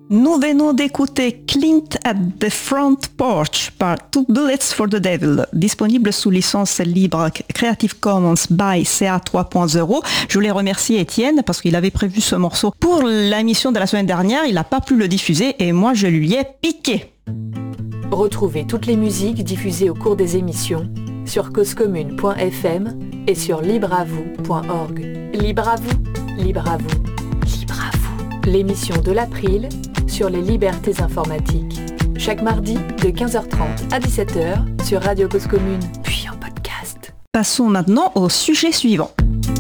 Nous venons d'écouter Clint at the Front Porch par Two Bullets for the Devil, disponible sous licence libre Creative Commons by CA 3.0. Je voulais remercier Étienne parce qu'il avait prévu ce morceau pour l'émission de la semaine dernière. Il n'a pas pu le diffuser et moi je lui ai piqué. Retrouvez toutes les musiques diffusées au cours des émissions sur causecommune.fm et sur libreavou.org. Libre à vous, libre à vous, libre à vous. L'émission de l'April sur les libertés informatiques. Chaque mardi de 15h30 à 17h sur Radio Cause Commune, puis en podcast. Passons maintenant au sujet suivant.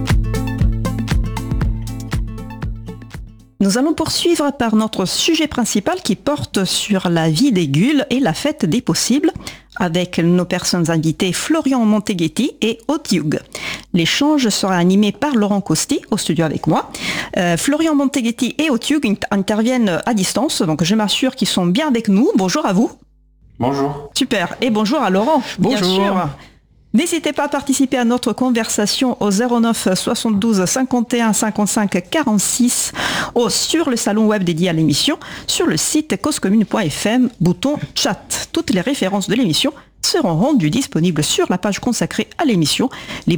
Nous allons poursuivre par notre sujet principal qui porte sur la vie des Gules et la fête des possibles, avec nos personnes invitées Florian Monteghetti et Otyug. L'échange sera animé par Laurent Costi au studio avec moi. Florian Monteghetti et Otyug interviennent à distance, donc je m'assure qu'ils sont bien avec nous. Bonjour à vous. Bonjour. Super. Et bonjour à Laurent. Bonjour. Bien sûr. N'hésitez pas à participer à notre conversation au 09 72 51 55 46 ou sur le salon web dédié à l'émission, sur le site causecommune.fm, bouton chat. Toutes les références de l'émission seront rendues disponibles sur la page consacrée à l'émission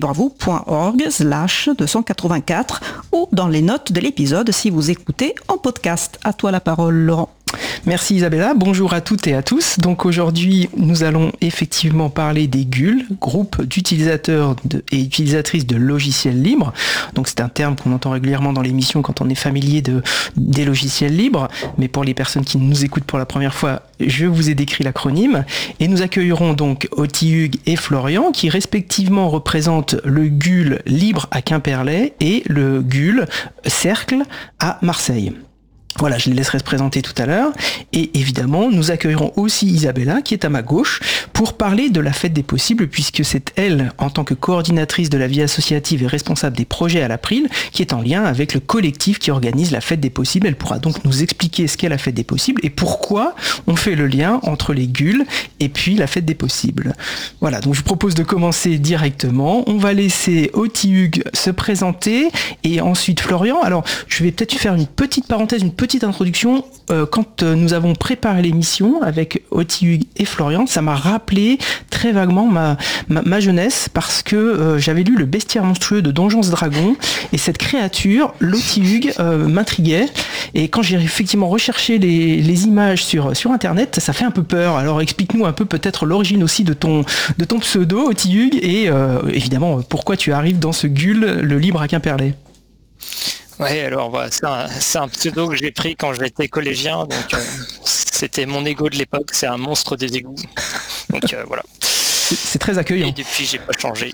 libreavou.org/284 ou dans les notes de l'épisode si vous écoutez en podcast. À toi la parole, Laurent. Merci Isabella, bonjour à toutes et à tous. Donc aujourd'hui, nous allons effectivement parler des GUL, groupe d'utilisateurs et utilisatrices de logiciels libres. Donc c'est un terme qu'on entend régulièrement dans l'émission quand on est familier des logiciels libres. Mais pour les personnes qui nous écoutent pour la première fois, je vous ai décrit l'acronyme. Et nous accueillerons donc Otyug et Florian qui respectivement représentent le GUL libre à Quimperlé et le GUL cercle à Marseille. Voilà, je les laisserai se présenter tout à l'heure. Et évidemment, nous accueillerons aussi Isabella, qui est à ma gauche, pour parler de la fête des possibles, puisque c'est elle, en tant que coordinatrice de la vie associative et responsable des projets à l'April, qui est en lien avec le collectif qui organise la fête des possibles. Elle pourra donc nous expliquer ce qu'est la fête des possibles et pourquoi on fait le lien entre les GUL et puis la fête des possibles. Voilà, donc je vous propose de commencer directement. On va laisser Otyug se présenter et ensuite Florian. Alors, je vais peut-être faire une petite parenthèse, une petite introduction. Quand nous avons préparé l'émission avec Otyug et Florian, ça m'a rappelé très vaguement ma jeunesse parce que j'avais lu Le Bestiaire monstrueux de Donjons et Dragons et cette créature, l'Otyug, m'intriguait. Et quand j'ai effectivement recherché les images sur internet, ça fait un peu peur. Alors explique-nous un peu peut-être l'origine aussi de ton pseudo, Otyug, et évidemment pourquoi tu arrives dans ce GUL, le libre à Quimperlé. Oui, alors voilà, c'est un pseudo que j'ai pris quand j'étais collégien, donc c'était mon ego de l'époque, c'est un monstre des égouts. Donc voilà. C'est très accueillant. Et depuis, j'ai pas changé.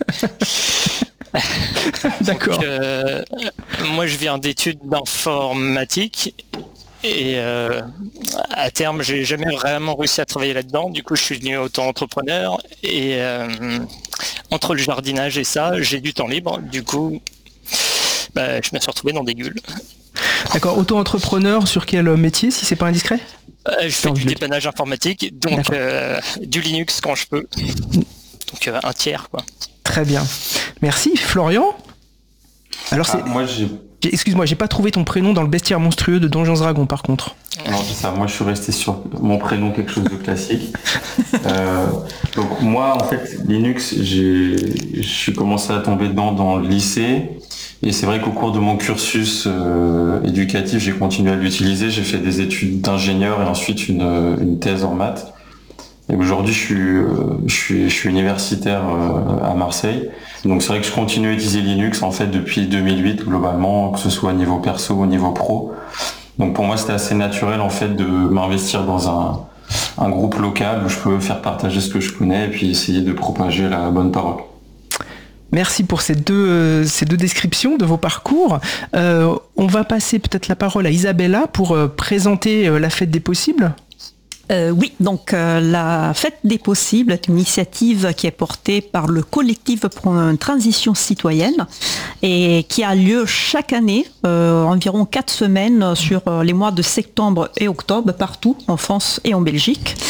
D'accord. Donc, moi, je viens d'études d'informatique et à terme, j'ai jamais vraiment réussi à travailler là-dedans. Du coup, je suis devenu auto-entrepreneur et entre le jardinage et ça, j'ai du temps libre. Du coup, je me suis retrouvé dans des GUL. D'accord, auto-entrepreneur sur quel métier, si c'est pas indiscret ? Je fais du dépannage informatique, donc du Linux quand je peux. Donc un tiers, quoi. Très bien. Merci. Florian ? Alors Excuse-moi, j'ai pas trouvé ton prénom dans le bestiaire monstrueux de Donjons et Dragons par contre. Non, c'est ça, moi je suis resté sur mon prénom, quelque chose de classique. Donc moi en fait, Linux, je suis commencé à tomber dedans dans le lycée. Et c'est vrai qu'au cours de mon cursus éducatif, j'ai continué à l'utiliser. J'ai fait des études d'ingénieur et ensuite une thèse en maths. Et aujourd'hui, je suis universitaire à Marseille. Donc c'est vrai que je continue à utiliser Linux en fait depuis 2008 globalement, que ce soit au niveau perso ou au niveau pro. Donc pour moi, c'était assez naturel en fait de m'investir dans un groupe local où je peux faire partager ce que je connais et puis essayer de propager la bonne parole. Merci pour ces deux descriptions de vos parcours. On va passer peut-être la parole à Isabella pour présenter la fête des possibles. Oui, donc la Fête des possibles est une initiative qui est portée par le collectif pour une transition citoyenne et qui a lieu chaque année, environ 4 semaines sur les mois de septembre et octobre partout en France et en Belgique.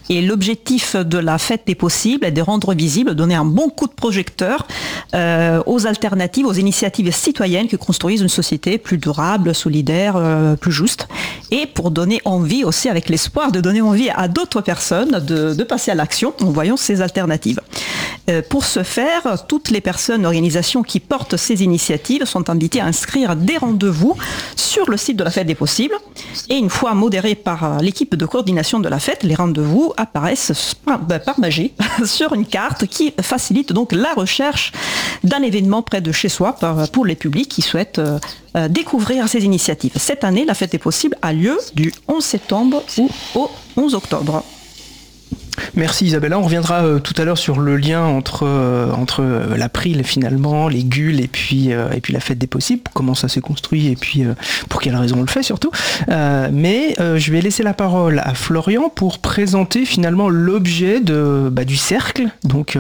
Et l'objectif de la fête des possibles est de rendre visible, donner un bon coup de projecteur aux alternatives, aux initiatives citoyennes qui construisent une société plus durable, solidaire, plus juste. Et pour donner envie aussi, avec l'espoir de donner envie à d'autres personnes de passer à l'action en voyant ces alternatives. Pour ce faire, toutes les personnes, organisations qui portent ces initiatives sont invitées à inscrire des rendez-vous sur le site de la Fête des Possibles. Et une fois modérés par l'équipe de coordination de la fête, les rendez-vous apparaissent par magie sur une carte qui facilite donc la recherche d'un événement près de chez soi pour les publics qui souhaitent découvrir ces initiatives. Cette année, la Fête des Possibles a lieu du 11 septembre au 11 octobre. Merci Isabella, on reviendra tout à l'heure sur le lien entre l'April finalement, les GUL et puis la Fête des Possibles, comment ça s'est construit et puis pour quelles raisons on le fait surtout. Mais je vais laisser la parole à Florian pour présenter finalement l'objet du cercle, donc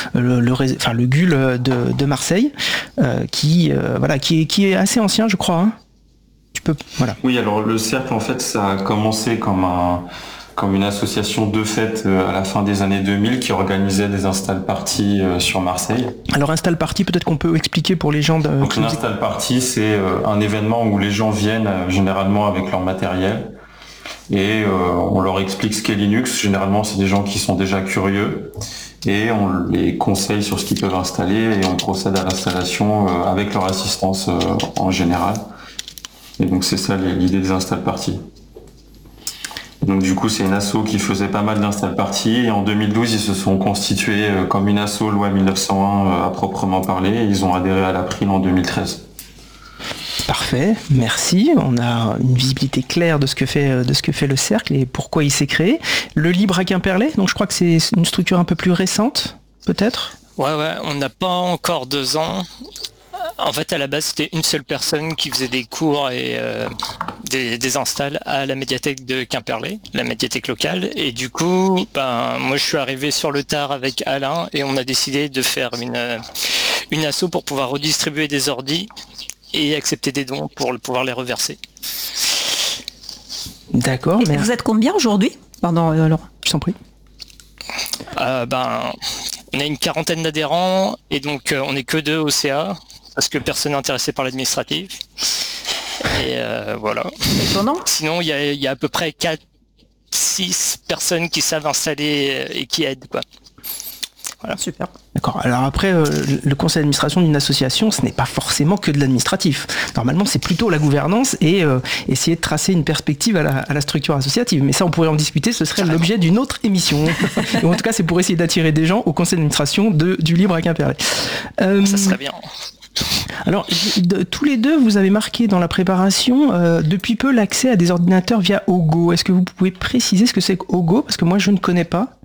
le GUL de Marseille, qui est assez ancien je crois. Hein. Voilà. Oui, alors le cercle en fait ça a commencé comme une association de fêtes à la fin des années 2000 qui organisait des install parties sur Marseille. Alors install party, peut-être qu'on peut expliquer pour les gens. Donc une install party, c'est un événement où les gens viennent généralement avec leur matériel et on leur explique ce qu'est Linux. Généralement, c'est des gens qui sont déjà curieux et on les conseille sur ce qu'ils peuvent installer et on procède à l'installation avec leur assistance en général. Et donc c'est ça l'idée des install parties. Donc du coup c'est une asso qui faisait pas mal d'install parties et en 2012 ils se sont constitués comme une asso loi 1901 à proprement parler et ils ont adhéré à l'April en 2013. Parfait, merci. On a une visibilité claire de ce que fait le cercle et pourquoi il s'est créé. Le Libre à Quimperlé, donc je crois que c'est une structure un peu plus récente, peut-être ? Ouais, on n'a pas encore 2 ans. En fait, à la base, c'était une seule personne qui faisait des cours et des installs à la médiathèque de Quimperlé, la médiathèque locale. Et du coup, moi, je suis arrivé sur le tard avec Alain et on a décidé de faire une asso pour pouvoir redistribuer des ordis et accepter des dons pour pouvoir les reverser. D'accord. Mais vous êtes combien aujourd'hui ? Pardon, Laurent, je t'en prie. On a une 40aine d'adhérents et donc on n'est que 2 au CA. Parce que personne n'est intéressé par l'administratif. Et voilà. Étonnant. Sinon, il y a à peu près 4-6 personnes qui savent installer et qui aident, quoi. Voilà, super. D'accord. Alors après, le conseil d'administration d'une association, ce n'est pas forcément que de l'administratif. Normalement, c'est plutôt la gouvernance et essayer de tracer une perspective à la structure associative. Mais ça, on pourrait en discuter, ce serait l'objet d'une autre émission. Et en tout cas, c'est pour essayer d'attirer des gens au conseil d'administration du Libre à Quimperlé. Ça serait bien. Alors, tous les deux, vous avez marqué dans la préparation depuis peu l'accès à des ordinateurs via Ogo. Est-ce que vous pouvez préciser ce que c'est qu'Ogo ? Parce que moi, je ne connais pas.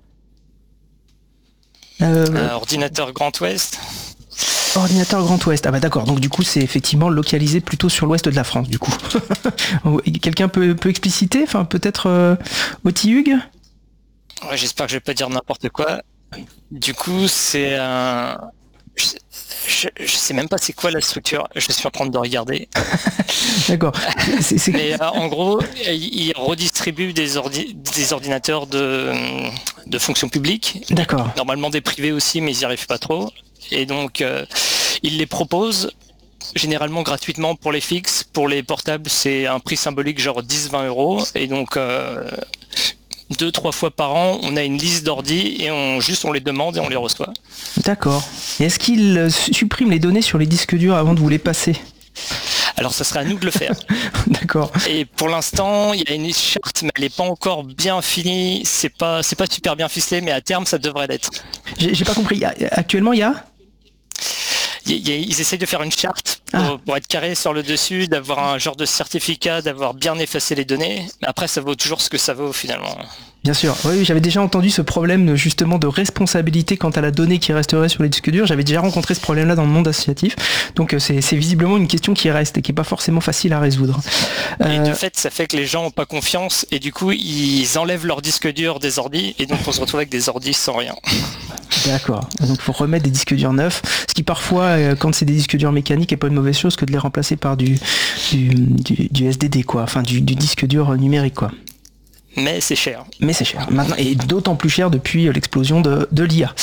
Ordinateur Grand Ouest. Ordinateur Grand Ouest. Ah bah d'accord, donc du coup, c'est effectivement localisé plutôt sur l'ouest de la France, du coup. Quelqu'un peut expliciter ? Enfin, peut-être Oti Hugues ? Ouais, j'espère que je vais pas dire n'importe quoi. Du coup, c'est un... Je sais même pas c'est quoi la structure, je suis en train de regarder. D'accord. Mais en gros, ils redistribuent des ordinateurs de fonction publique. D'accord. Normalement des privés aussi, mais ils n'y arrivent pas trop. Et donc, ils les proposent généralement gratuitement pour les fixes. Pour les portables, c'est un prix symbolique genre 10-20 €. Et donc... 2-3 fois par an, on a une liste d'ordi et on les demande et on les reçoit. D'accord. Et est-ce qu'ils suppriment les données sur les disques durs avant de vous les passer ? Alors ça serait à nous de le faire. D'accord. Et pour l'instant, il y a une charte, mais elle n'est pas encore bien finie. C'est pas super bien ficelé, mais à terme, ça devrait l'être. J'ai pas compris. Actuellement, il y a ils essayent de faire une charte pour être carré sur le dessus, d'avoir un genre de certificat, d'avoir bien effacé les données. Mais après, ça vaut toujours ce que ça vaut finalement. Bien sûr, oui, j'avais déjà entendu ce problème justement de responsabilité quant à la donnée qui resterait sur les disques durs. J'avais déjà rencontré ce problème-là dans le monde associatif. Donc c'est visiblement une question qui reste et qui n'est pas forcément facile à résoudre. Et de fait, ça fait que les gens n'ont pas confiance et du coup, ils enlèvent leurs disques durs des ordis et donc on se retrouve avec des ordis sans rien. D'accord, donc il faut remettre des disques durs neufs, ce qui parfois, quand c'est des disques durs mécaniques, n'est pas une mauvaise chose que de les remplacer par du SDD, quoi, enfin du disque dur numérique, quoi. Mais c'est cher. Mais c'est cher. Maintenant, et d'autant plus cher depuis l'explosion de l'IA.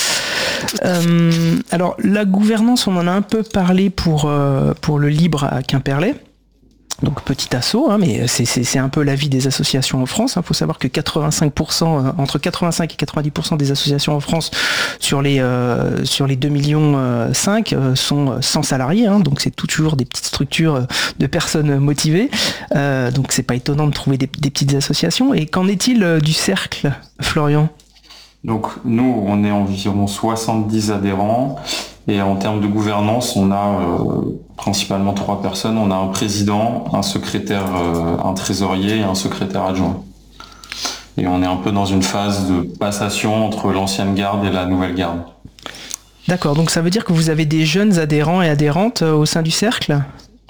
Alors, la gouvernance, on en a un peu parlé pour le libre à Quimperlé. Donc petit assaut, hein, mais c'est un peu l'avis des associations en France. Il faut savoir que 85%, entre 85 et 90% des associations en France sur les 2,5 millions sont sans salariés. Hein, donc c'est toujours des petites structures de personnes motivées. Donc c'est pas étonnant de trouver des petites associations. Et qu'en est-il du cercle, Florian ? Donc nous, on est environ 70 adhérents. Et en termes de gouvernance, on a principalement 3 personnes. On a un président, un secrétaire, un trésorier et un secrétaire adjoint. Et on est un peu dans une phase de passation entre l'ancienne garde et la nouvelle garde. D'accord, donc ça veut dire que vous avez des jeunes adhérents et adhérentes au sein du cercle ?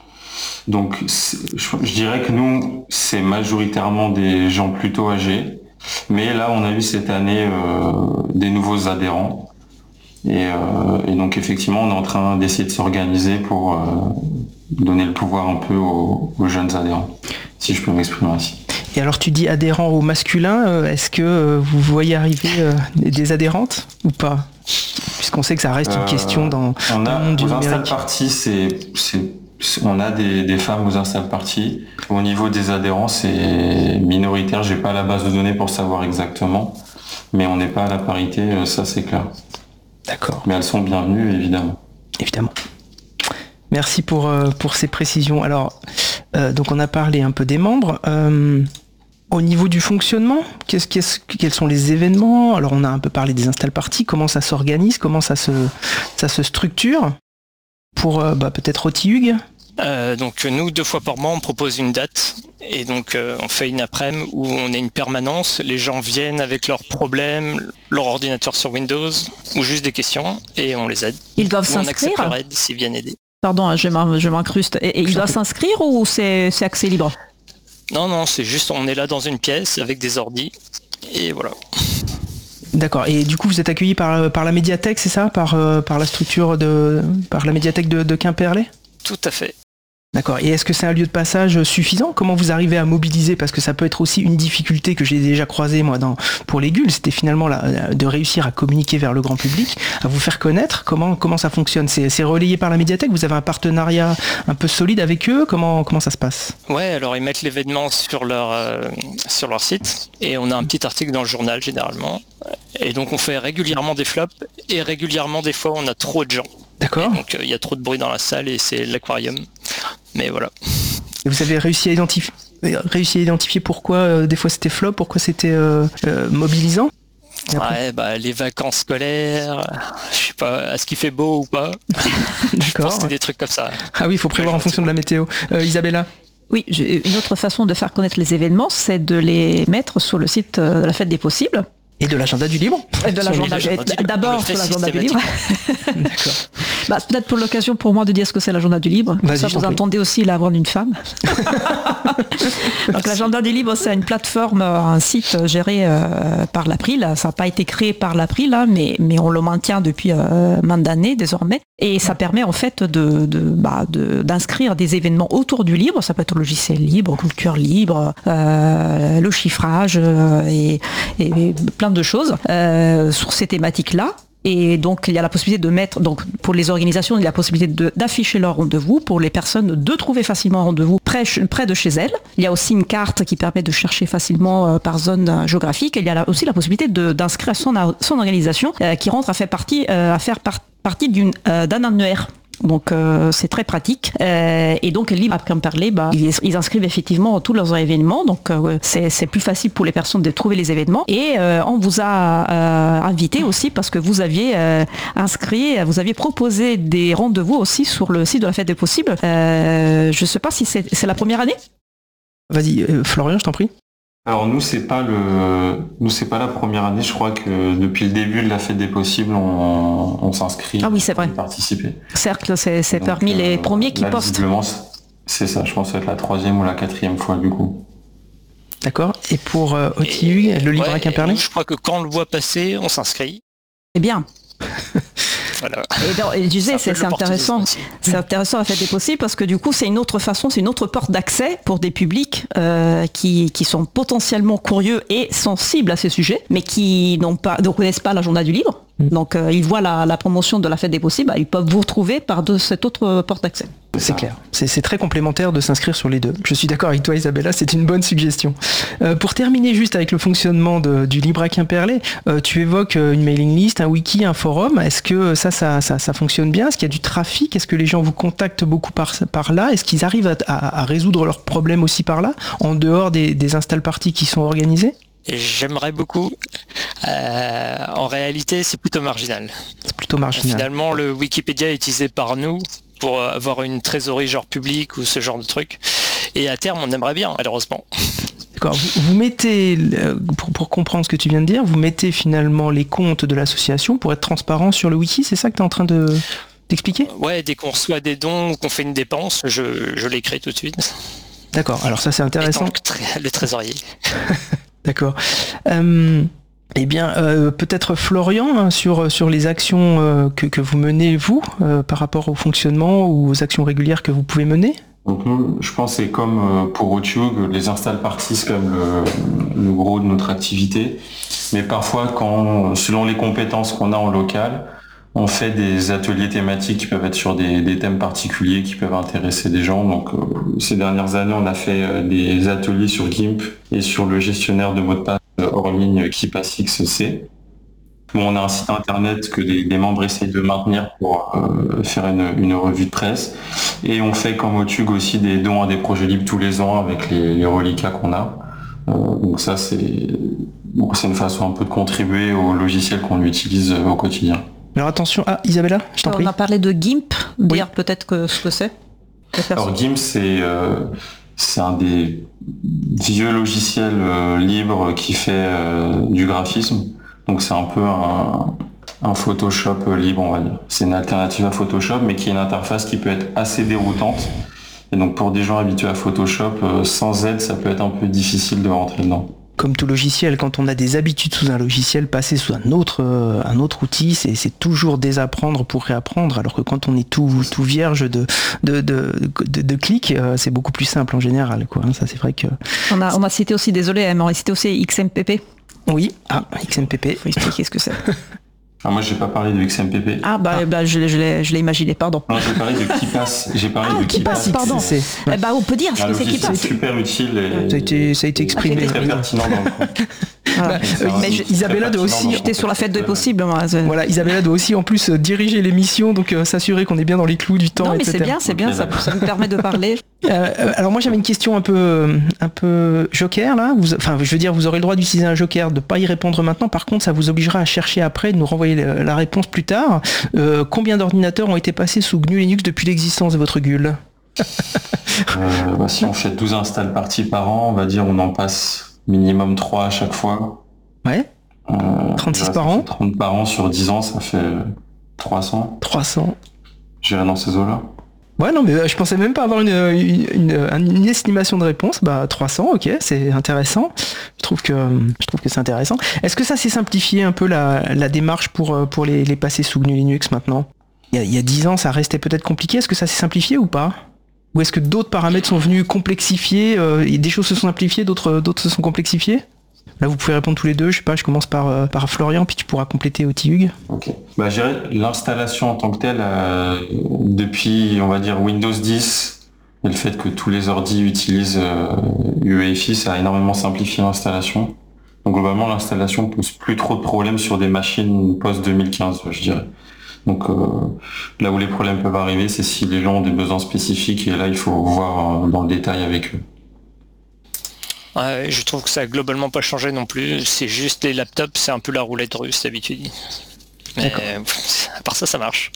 Donc je dirais que nous, c'est majoritairement des gens plutôt âgés. Mais là, on a eu cette année des nouveaux adhérents. Et donc effectivement, on est en train d'essayer de s'organiser pour donner le pouvoir un peu aux jeunes adhérents, si je peux m'exprimer ainsi. Et alors tu dis adhérents au masculin, est-ce que vous voyez arriver des adhérentes ou pas ? Puisqu'on sait que ça reste une question dans le monde du numérique. Aux install parties, on a des femmes aux install parties. Au niveau des adhérents, c'est minoritaire. J'ai pas la base de données pour savoir exactement, mais on n'est pas à la parité, ça c'est clair. D'accord. Mais elles sont bienvenues, évidemment. Évidemment. Merci pour ces précisions. Alors, donc on a parlé un peu des membres. Au niveau du fonctionnement, quels sont les événements ? Alors on a un peu parlé des install parties, comment ça s'organise, comment ça se structure ? Pour peut-être Oti Hugues ? Donc nous, 2 fois par mois, on propose une date et donc on fait une après-midi où on a une permanence. Les gens viennent avec leurs problèmes, leur ordinateur sur Windows ou juste des questions et on les aide. Ils doivent on accepte s'inscrire ? leur aide s'ils viennent aider. Pardon, je m'incruste. Et ils doivent s'inscrire ou c'est accès libre ? Non, c'est juste on est là dans une pièce avec des ordis et voilà. D'accord. Et du coup, vous êtes accueillis par la médiathèque, c'est ça ? Par la structure par la médiathèque de Quimperlé ? Tout à fait. D'accord. Et est-ce que c'est un lieu de passage suffisant ? Comment vous arrivez à mobiliser ? Parce que ça peut être aussi une difficulté que j'ai déjà croisée moi pour les GUL, c'était finalement de réussir à communiquer vers le grand public, à vous faire connaître. Comment ça fonctionne ? C'est relayé par la médiathèque ? Vous avez un partenariat un peu solide avec eux ? Comment ça se passe ? Ouais, alors ils mettent l'événement sur leur site et on a un petit article dans le journal généralement. Et donc on fait régulièrement des flops et régulièrement des fois on a trop de gens. D'accord. Et donc il y a trop de bruit dans la salle et c'est l'aquarium. Mais voilà. Et vous avez réussi à identifier pourquoi des fois c'était flop, pourquoi c'était mobilisant ? Ouais, les vacances scolaires, je sais pas, est-ce qu'il fait beau ou pas ? Je pense que c'est des trucs comme ça. Ah oui, il faut prévoir en fonction de la météo. Isabella ? Oui, une autre façon de faire connaître les événements, c'est de les mettre sur le site de la Fête des Possibles. Et de l'agenda du libre ? D'abord sur l'agenda du libre. D'accord. Peut-être pour l'occasion pour moi de dire ce que c'est l'agenda du libre. Ça, vous entendez aussi la voix d'une femme. Donc l'agenda du libre, c'est une plateforme, un site géré par l'April. Ça n'a pas été créé par l'April, hein, mais on le maintient depuis main d'années désormais. Et ça permet en fait d'inscrire des événements autour du libre. Ça peut être le logiciel libre, culture libre, le chiffrage et plein de choses sur ces thématiques-là. Et donc, il y a la possibilité de mettre, donc pour les organisations, il y a la possibilité d'afficher leur rendez-vous, pour les personnes de trouver facilement un rendez-vous près de chez elles. Il y a aussi une carte qui permet de chercher facilement par zone géographique. Et il y a aussi la possibilité d'inscrire son organisation qui rentre à faire partie d'un annuaire. Donc c'est très pratique. Et donc Libre à Quimperlé, ils inscrivent effectivement tous leurs événements. Donc c'est plus facile pour les personnes de trouver les événements. Et on vous a invité aussi parce que vous aviez vous aviez proposé des rendez-vous aussi sur le site de la Fête des Possibles. Je ne sais pas si c'est la première année. Vas-y, Florian, je t'en prie. Alors nous c'est pas la première année, je crois que depuis le début de la Fête des Possibles on s'inscrit. Ah oui, c'est vrai. Participer. Cercle, c'est parmi les premiers qui postent. Visiblement, c'est ça, je pense que ça va être la 3e ou la 4e fois du coup. D'accord. Et pour Oti Hugues, le Libre à Quimperlé ? Je crois que quand on le voit passer, on s'inscrit. C'est bien. Voilà. Et je disais, C'est un peu c'est intéressant. l'opportunisme aussi. C'est intéressant la fête des possibles parce que du coup, c'est une autre façon, c'est une autre porte d'accès pour des publics qui sont potentiellement curieux et sensibles à ces sujets, mais qui ne connaissent pas l'agenda du livre. Donc, ils voient la promotion de la fête des possibles, ils peuvent vous retrouver par cette autre porte d'accès. C'est clair. C'est très complémentaire de s'inscrire sur les deux. Je suis d'accord avec toi, Isabella, c'est une bonne suggestion. Pour terminer juste avec le fonctionnement du Libre à Quimperlé, tu évoques une mailing list, un wiki, un forum. Est-ce que ça fonctionne bien? Est-ce qu'il y a du trafic? Est-ce que les gens vous contactent beaucoup par là? Est-ce qu'ils arrivent à résoudre leurs problèmes aussi par là, en dehors des install parties qui sont organisées? Et j'aimerais beaucoup. En réalité, c'est plutôt marginal. C'est plutôt marginal. Finalement, le Wikipédia est utilisé par nous pour avoir une trésorerie genre publique ou ce genre de truc. Et à terme, on aimerait bien, malheureusement. D'accord. Vous mettez, pour comprendre ce que tu viens de dire, vous mettez finalement les comptes de l'association pour être transparent sur le wiki, c'est ça que tu es en train d'expliquer? Ouais, dès qu'on reçoit des dons ou qu'on fait une dépense, je l'écris tout de suite. D'accord, alors ça c'est intéressant. Le trésorier. D'accord. Eh bien, peut-être Florian, hein, sur les actions que vous menez, vous, par rapport au fonctionnement ou aux actions régulières que vous pouvez mener. Donc nous, je pense que c'est comme pour Otug, les install parties, c'est comme le gros de notre activité. Mais parfois, selon les compétences qu'on a en local, on fait des ateliers thématiques qui peuvent être sur des thèmes particuliers qui peuvent intéresser des gens. Donc ces dernières années, on a fait des ateliers sur GIMP et sur le gestionnaire de mots de passe hors ligne KeePassXC. On a un site internet que les membres essayent de maintenir pour faire une revue de presse. Et on fait comme Otug aussi des dons à des projets libres tous les ans avec les reliquats qu'on a. Donc ça, c'est une façon un peu de contribuer au logiciel qu'on utilise au quotidien. Alors attention, Isabella, je t'en prie. On a parlé de GIMP, dire peut-être ce que c'est. Alors GIMP, c'est un des vieux logiciels libres qui fait du graphisme. Donc c'est un peu un Photoshop libre, on va dire. C'est une alternative à Photoshop, mais qui est une interface qui peut être assez déroutante. Et donc pour des gens habitués à Photoshop, sans aide, ça peut être un peu difficile de rentrer dedans. Comme tout logiciel, quand on a des habitudes sous un logiciel, passer sous un autre outil, c'est toujours désapprendre pour réapprendre, alors que quand on est tout vierge de clics, c'est beaucoup plus simple en général, quoi. Ça, c'est vrai que... On a cité aussi, désolé, on a cité aussi XMPP. Oui, XMPP. Faut expliquer ce que c'est. Moi, j'ai pas parlé de XMPP. Je l'ai imaginé, pardon. Non, j'ai parlé de KeePass. KeePass, pardon. On peut dire ce que c'est KeePass. C'est super utile et ça a été exprimé. très pertinent dans le coup. Isabella doit aussi... J'étais sur la fête des possibles. Moi. Voilà, Isabella doit aussi en plus diriger l'émission, donc s'assurer qu'on est bien dans les clous du temps, non, mais etc. c'est bien, ça me permet de parler. Alors moi j'avais une question un peu joker là. Vous aurez le droit d'utiliser un joker, de pas y répondre maintenant. Par contre, ça vous obligera à chercher après, de nous renvoyer la réponse plus tard. Combien d'ordinateurs ont été passés sous GNU Linux depuis l'existence de votre GUL? Si on fait 12 install parties par an, on va dire on en passe minimum 3 à chaque fois. Ouais. 36 par an. 30 par an sur 10 ans, ça fait 300. 300. J'irai dans ces eaux-là. Ouais, non, mais je pensais même pas avoir une estimation de réponse. 300, ok, c'est intéressant. Je trouve que c'est intéressant. Est-ce que ça s'est simplifié un peu la démarche pour les passer sous GNU Linux maintenant? Il y a 10 ans, ça restait peut-être compliqué. Est-ce que ça s'est simplifié ou pas? Ou est-ce que d'autres paramètres sont venus complexifier, des choses se sont simplifiées, d'autres se sont complexifiées? Là, vous pouvez répondre tous les deux. Je sais pas, je commence par Florian, puis tu pourras compléter Otug. Ok. Je dirais l'installation en tant que telle, depuis, on va dire, Windows 10, et le fait que tous les ordis utilisent UEFI, ça a énormément simplifié l'installation. Donc globalement, l'installation pose plus trop de problèmes sur des machines post-2015, je dirais. Donc là où les problèmes peuvent arriver, c'est si les gens ont des besoins spécifiques, et là, il faut voir dans le détail avec eux. Ouais, je trouve que ça a globalement pas changé non plus. C'est juste les laptops, c'est un peu la roulette russe d'habitude. Mais à part ça, ça marche.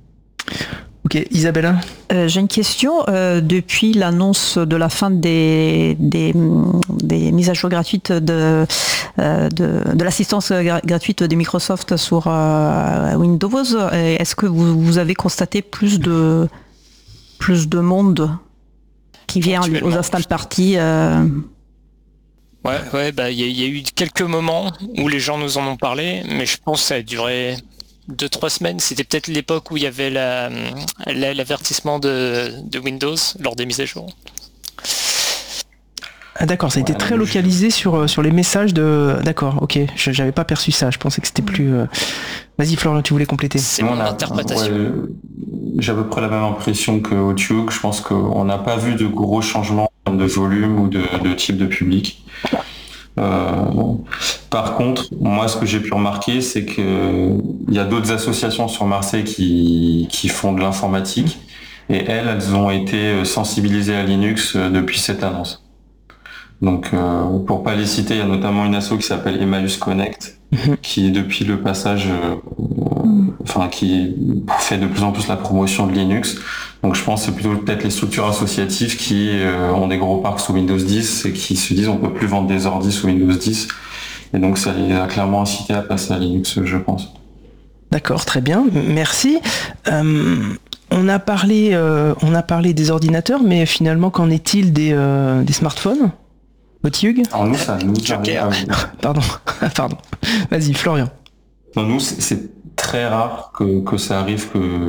Ok, Isabella. J'ai une question. Depuis l'annonce de la fin des mises à jour gratuites de l'assistance gratuite de Microsoft sur Windows, est-ce que vous avez constaté plus de monde qui vient aux install parties? Ouais, il y a eu quelques moments où les gens nous en ont parlé, mais je pense que ça a duré 2-3 semaines. C'était peut-être l'époque où il y avait l'avertissement de Windows lors des mises à jour. Ah d'accord, ça a été très localisé sur les messages de... D'accord, ok, j'avais pas perçu ça, je pensais que c'était plus... Vas-y Florian, tu voulais compléter. C'est mon interprétation. J'ai à peu près la même impression que Outlook. Je pense qu'on n'a pas vu de gros changements de volume ou de type de public. Par contre, moi ce que j'ai pu remarquer, c'est qu'il y a d'autres associations sur Marseille qui font de l'informatique et elles ont été sensibilisées à Linux depuis cette annonce. Donc, pour pas les citer, il y a notamment une asso qui s'appelle Emmaüs Connect, qui depuis le passage, qui fait de plus en plus la promotion de Linux. Donc, je pense que c'est plutôt peut-être les structures associatives qui ont des gros parcs sous Windows 10 et qui se disent on peut plus vendre des ordi sous Windows 10. Et donc, ça les a clairement incités à passer à Linux, je pense. D'accord, très bien, merci. On a parlé des ordinateurs, mais finalement, qu'en est-il des smartphones ? Hugues ? Alors nous, ça nous arrive. Pardon. Vas-y, Florian. Non, nous, c'est très rare que ça arrive.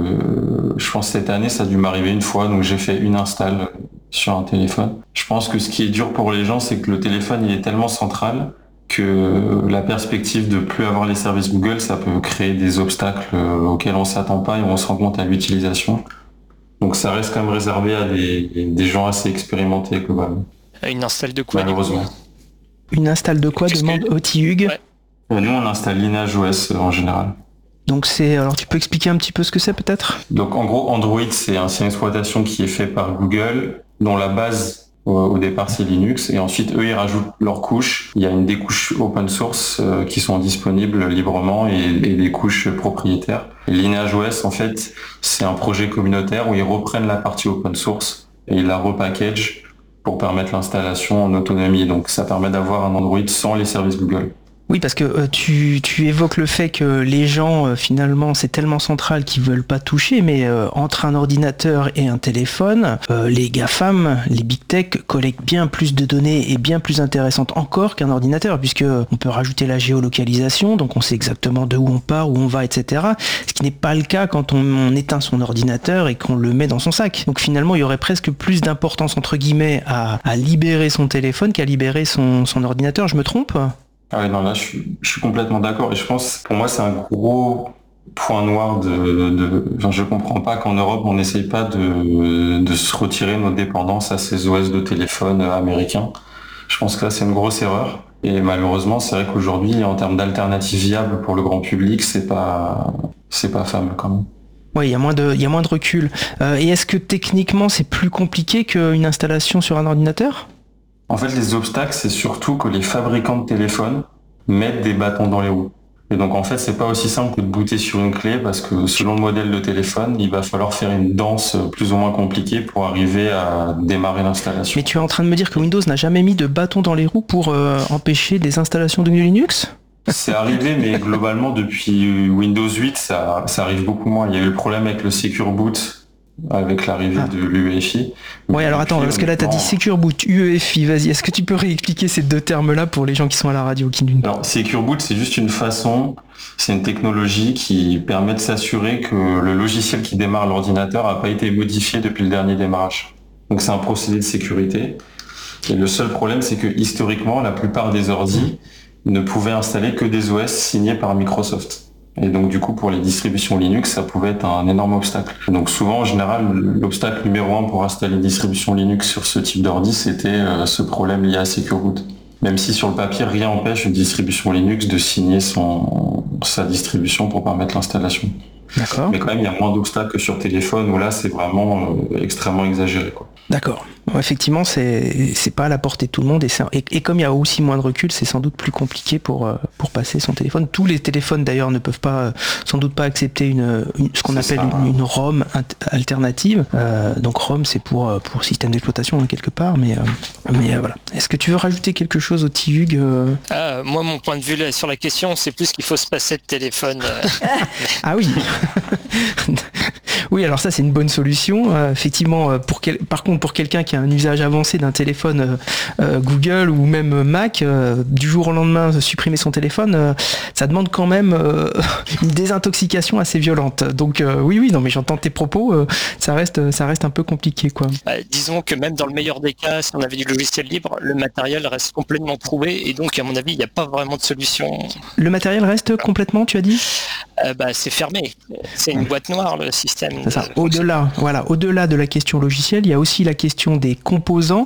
Je pense que cette année, ça a dû m'arriver une fois. Donc j'ai fait une install sur un téléphone. Je pense que ce qui est dur pour les gens, c'est que le téléphone, il est tellement central que la perspective de plus avoir les services Google, ça peut créer des obstacles auxquels on s'attend pas et on se rend compte à l'utilisation. Donc ça reste quand même réservé à des gens assez expérimentés globalement. Une install de quoi ? Malheureusement. Une install de quoi ? Demande Hugues. Ouais. Nous, on installe LinageOS en général. Donc alors tu peux expliquer un petit peu ce que c'est peut-être ? Donc en gros, Android, c'est un système d'exploitation qui est fait par Google, dont la base au départ c'est Linux, et ensuite eux ils rajoutent leurs couches. Il y a des couches open source qui sont disponibles librement et des couches propriétaires. Et LinageOS, en fait, c'est un projet communautaire où ils reprennent la partie open source et ils la repackagent pour permettre l'installation en autonomie. Donc ça permet d'avoir un Android sans les services Google. Oui, parce que tu évoques le fait que les gens, finalement, c'est tellement central qu'ils veulent pas toucher, mais entre un ordinateur et un téléphone, les GAFAM, les Big Tech, collectent bien plus de données et bien plus intéressantes encore qu'un ordinateur, puisque on peut rajouter la géolocalisation, donc on sait exactement de où on part, où on va, etc. Ce qui n'est pas le cas quand on éteint son ordinateur et qu'on le met dans son sac. Donc finalement, il y aurait presque plus d'importance, entre guillemets, à libérer son téléphone qu'à libérer son ordinateur. Je me trompe ? Ah ouais, non, là, je suis complètement d'accord. Et je pense, pour moi, c'est un gros point noir je comprends pas qu'en Europe, on n'essaye pas de se retirer nos dépendances à ces OS de téléphone américains. Je pense que là, c'est une grosse erreur. Et malheureusement, c'est vrai qu'aujourd'hui, en termes d'alternatives viables pour le grand public, c'est pas fameux quand même. Oui, il y a moins de recul. Et est-ce que techniquement, c'est plus compliqué qu'une installation sur un ordinateur ? En fait, les obstacles, c'est surtout que les fabricants de téléphones mettent des bâtons dans les roues. Et donc, en fait, c'est pas aussi simple que de booter sur une clé parce que selon le modèle de téléphone, il va falloir faire une danse plus ou moins compliquée pour arriver à démarrer l'installation. Mais tu es en train de me dire que Windows n'a jamais mis de bâton dans les roues pour empêcher des installations de Linux ? C'est arrivé, mais globalement, depuis Windows 8, ça arrive beaucoup moins. Il y a eu le problème avec le Secure Boot avec l'arrivée de l'UEFI. Ouais, alors attends, parce que là, tu as dit Secure Boot, UEFI, vas-y, est-ce que tu peux réexpliquer ces deux termes-là pour les gens qui sont à la radio Alors, Secure Boot, c'est juste une façon, c'est une technologie qui permet de s'assurer que le logiciel qui démarre l'ordinateur n'a pas été modifié depuis le dernier démarrage. Donc, c'est un procédé de sécurité. Et le seul problème, c'est que historiquement, la plupart des ordis ne pouvaient installer que des OS signés par Microsoft. Et donc du coup pour les distributions Linux ça pouvait être un énorme obstacle. Donc souvent en général l'obstacle numéro 1 pour installer une distribution Linux sur ce type d'ordi c'était ce problème lié à Secure Boot. Même si sur le papier rien n'empêche une distribution Linux de signer sa distribution pour permettre l'installation. D'accord. Mais quand même il y a moins d'obstacles que sur téléphone où là c'est vraiment extrêmement exagéré quoi. D'accord. Effectivement, c'est pas à la portée de tout le monde et comme il y a aussi moins de recul, c'est sans doute plus compliqué pour passer son téléphone. Tous les téléphones d'ailleurs ne peuvent pas, sans doute pas accepter ce qu'on appelle une ROM alternative. Donc ROM c'est pour système d'exploitation hein, quelque part, mais voilà. Est-ce que tu veux rajouter quelque chose au Hugues Moi, mon point de vue là, sur la question, c'est plus qu'il faut se passer de téléphone. Ah oui. Oui, alors ça c'est une bonne solution. Effectivement, par contre pour quelqu'un qui a un usage avancé d'un téléphone Google ou même Mac, du jour au lendemain supprimer son téléphone, ça demande quand même une désintoxication assez violente. Donc oui, non mais j'entends tes propos, ça reste un peu compliqué quoi. Disons que même dans le meilleur des cas, si on avait du logiciel libre, le matériel reste complètement trouvé et donc à mon avis il n'y a pas vraiment de solution. Le matériel reste complètement, tu as dit ? C'est fermé, c'est une boîte noire le système. C'est ça. Au-delà de la question logicielle, il y a aussi la question des composants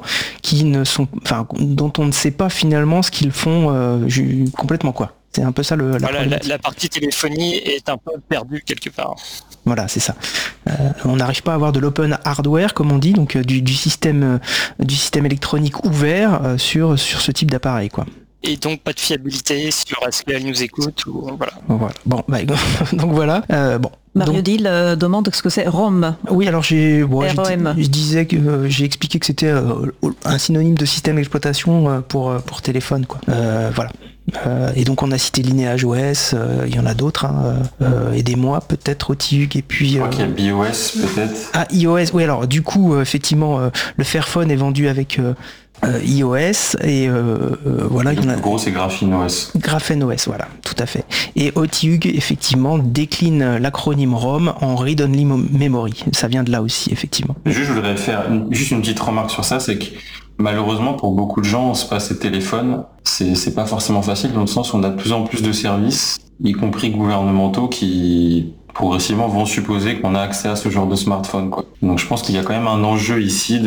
dont on ne sait pas finalement ce qu'ils font complètement quoi. C'est un peu ça la partie téléphonie est un peu perdue quelque part. Voilà, c'est ça. On n'arrive pas à avoir de l'open hardware, comme on dit, donc du système électronique ouvert sur ce type d'appareil, quoi. Et donc pas de fiabilité sur est-ce qu'elle nous écoute ou voilà. Bon, donc voilà. Mario-Dil demande ce que c'est ROM. Oui, alors je disais que j'ai expliqué que c'était un synonyme de système d'exploitation pour téléphone, quoi. Voilà. Et donc on a cité Lineage OS, il y en a d'autres, aidez-moi, peut-être OTUG et puis... Je crois qu'il y a BIOS peut-être. Ah, iOS, oui, alors du coup, effectivement, le Fairphone est vendu avec iOS et voilà. Le plus gros c'est Graphene OS. Graphene OS, voilà, tout à fait. Et OTUG, effectivement, décline l'acronyme ROM en Read Only Memory. Ça vient de là aussi, effectivement. Je voudrais faire juste une petite remarque sur ça, c'est que malheureusement, pour beaucoup de gens, se passer de téléphone, c'est pas forcément facile dans le sens où on a de plus en plus de services, y compris gouvernementaux, qui progressivement vont supposer qu'on a accès à ce genre de smartphone, quoi. Donc je pense qu'il y a quand même un enjeu ici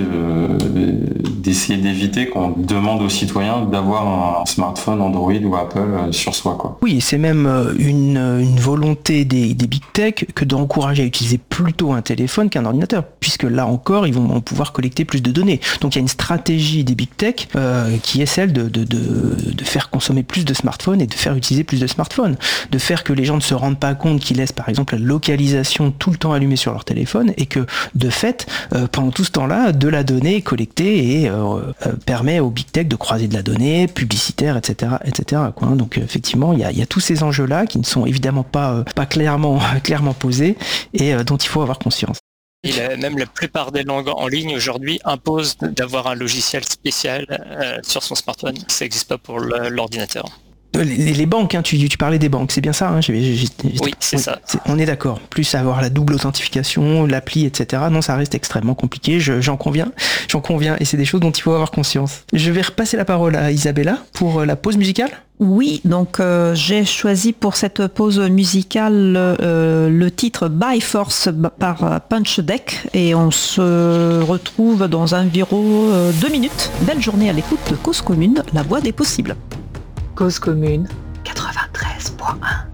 d'essayer d'éviter qu'on demande aux citoyens d'avoir un smartphone Android ou Apple sur soi, quoi. Oui, c'est même une volonté des big tech que d'encourager à utiliser plutôt un téléphone qu'un ordinateur, puisque là encore, ils vont pouvoir collecter plus de données. Donc il y a une stratégie des big tech qui est celle de faire consommer plus de smartphones et de faire utiliser plus de smartphones, de faire que les gens ne se rendent pas compte qu'ils laissent par exemple la localisation tout le temps allumée sur leur téléphone et que de fait, pendant tout ce temps-là, de la donnée est collectée et permet aux big tech de croiser de la donnée publicitaire, etc., quoi. Donc effectivement, il y a tous ces enjeux-là qui ne sont évidemment pas clairement posés et dont il faut avoir conscience. Et même la plupart des langues en ligne aujourd'hui imposent d'avoir un logiciel spécial sur son smartphone. Ça n'existe pas pour l'ordinateur. Les banques, hein, tu parlais des banques, c'est bien ça, hein, oui, c'est ça. On est d'accord. Plus avoir la double authentification, l'appli, etc. Non, ça reste extrêmement compliqué, j'en conviens, et c'est des choses dont il faut avoir conscience. Je vais repasser la parole à Isabella pour la pause musicale. Oui, donc j'ai choisi pour cette pause musicale le titre By Force par Punch Deck et on se retrouve dans environ 2 minutes. Belle journée à l'écoute de Cause Commune, la voix des possibles. Cause Commune 93.1